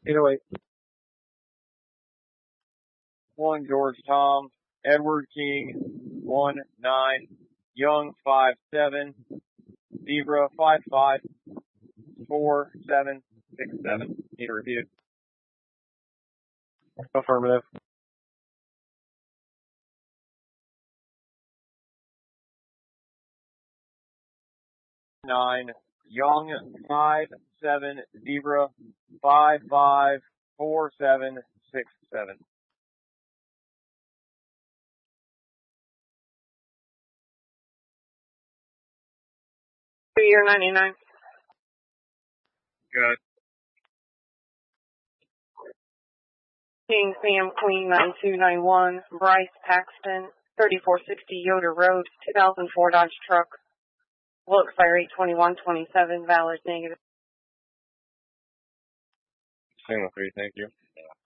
808. 1 George Tom, Edward King, 19, Young 57, Zebra 554767. Need to repeat it. Affirmative. 9, Young 57, Zebra 554767. Year 99. Good. King Sam Queen 9291, Bryce Paxton, 3460 Yoder Road, 2004 Dodge truck. Will expire 8/21/27, valid negative. Signal 3, thank you.